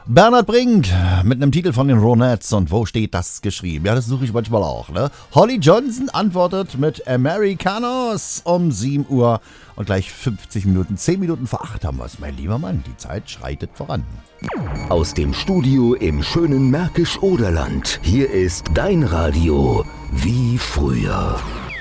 Bernhard Brink mit einem Titel von den Ronettes. Und wo steht das geschrieben? Ja, das suche ich manchmal auch, ne? Holly Johnson antwortet mit Americanos um 7 Uhr und gleich 50 Minuten. 10 Minuten vor 8 haben wir es, mein lieber Mann. Die Zeit schreitet voran. Aus dem Studio im schönen Märkisch-Oderland. Hier ist dein Radio wie früher.